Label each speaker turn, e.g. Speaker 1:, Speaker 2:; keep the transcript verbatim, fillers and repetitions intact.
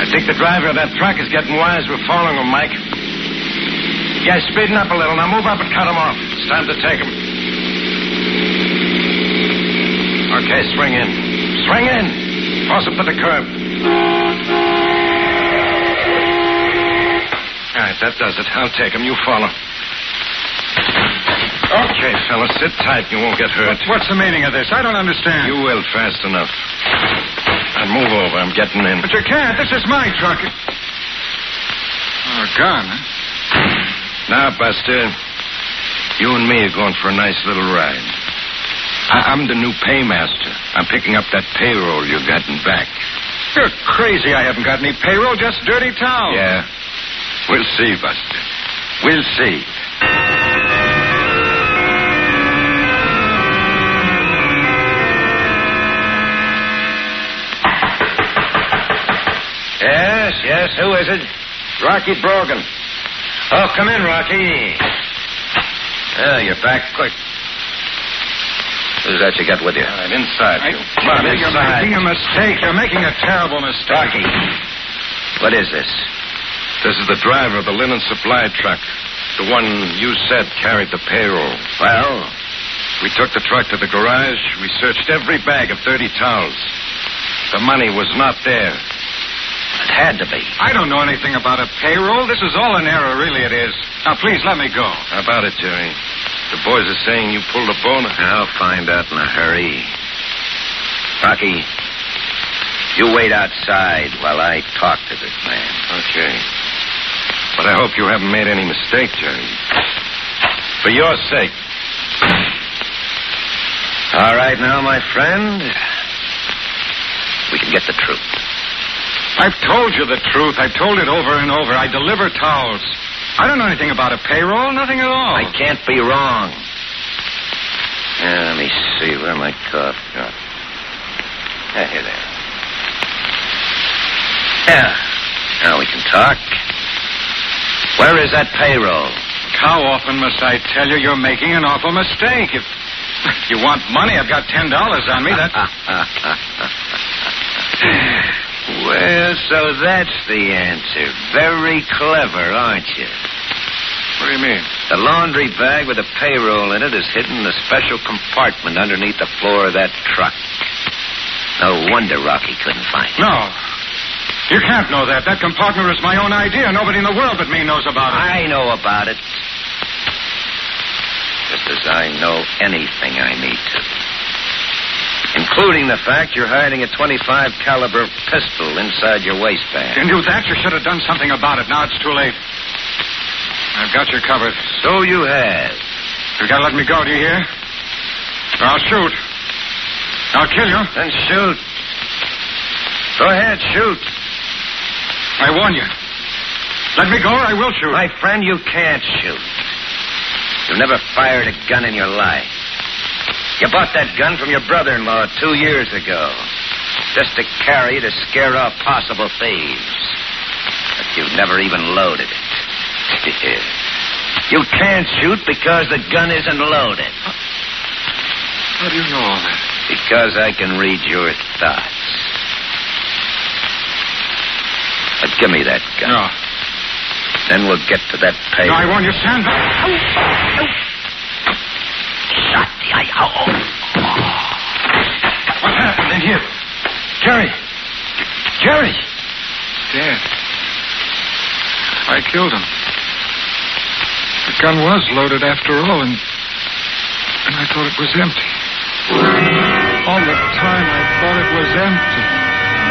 Speaker 1: I think the driver of that truck is getting wise. We're following him, Mike. Yeah, speeding up a little. Now move up and cut him off. It's time to take him. Okay, swing in. Swing in. Toss him to the curb. All right, that does it. I'll take him. You follow. Okay, fellas, sit tight. You won't get hurt.
Speaker 2: What's the meaning of this? I don't understand.
Speaker 1: You will fast enough. Now move over. I'm getting in.
Speaker 2: But you can't. This is my truck. Oh, a gun, huh?
Speaker 1: Now, Buster, you and me are going for a nice little ride. I- I'm the new paymaster. I'm picking up that payroll you're getting back.
Speaker 2: You're crazy. I haven't got any payroll, just dirty towels.
Speaker 1: Yeah. We'll see, Buster. We'll see. Yes, yes. Who is it? Rocky Brogan. Oh, come in, Rocky. Oh, you're back quick. Who's that you got with you? All right, inside.
Speaker 2: I
Speaker 1: you. Come on,
Speaker 2: you're
Speaker 1: inside.
Speaker 2: making a mistake. You're making a terrible mistake.
Speaker 1: Rocky, what is this? This is the driver of the linen supply truck. The one you said carried the payroll. Well, we took the truck to the garage. We searched every bag of dirty towels. The money was not there. It had to be.
Speaker 2: I don't know anything about a payroll. This is all an error, really it is. Now, please, let me go.
Speaker 1: How about it, Jerry? The boys are saying you pulled a boner. I'll find out in a hurry. Rocky, you wait outside while I talk to this man. Okay. But I hope you haven't made any mistake, Jerry. For your sake. All right now, my friend. We can get the truth.
Speaker 2: I've told you the truth. I've told it over and over. I deliver towels. I don't know anything about a payroll, nothing at all.
Speaker 1: I can't be wrong. Yeah, let me see. Where my cough got? Yeah, here they are. Yeah. Now we can talk. Where is that payroll?
Speaker 2: How often must I tell you you're making an awful mistake? If you want money, I've got ten dollars on me. That's...
Speaker 1: Well, so that's the answer. Very clever, aren't you?
Speaker 2: What do you mean?
Speaker 1: The laundry bag with the payroll in it is hidden in a special compartment underneath the floor of that truck. No wonder Rocky couldn't find it.
Speaker 2: No. You can't know that. That compartment was my own idea. Nobody in the world but me knows about it.
Speaker 1: I know about it. Just as I know anything I need to. Including the fact you're hiding a twenty-five caliber pistol inside your waistband.
Speaker 2: You knew that? You should have done something about it. Now it's too late. I've got you covered.
Speaker 1: So you have.
Speaker 2: You gotta let me go, do you hear? Or I'll shoot. I'll kill you.
Speaker 1: Then shoot. Go ahead, shoot.
Speaker 2: I warn you. Let me go or I will shoot.
Speaker 1: My friend, you can't shoot. You've never fired a gun in your life. You bought that gun from your brother-in-law two years ago. Just to carry to scare off possible thieves. But you've never even loaded it. You can't shoot because the gun isn't loaded.
Speaker 2: How do you know all that?
Speaker 1: Because I can read your thoughts. But give me that gun.
Speaker 2: No.
Speaker 1: Then we'll get to that pay.
Speaker 2: No, I warn you, stand back.
Speaker 1: Shot the eye. Oh, oh.
Speaker 2: What happened in here?
Speaker 1: Jerry. Jerry.
Speaker 2: Dead. I killed him. The gun was loaded after all, and and I thought it was empty. All the time I thought it was empty.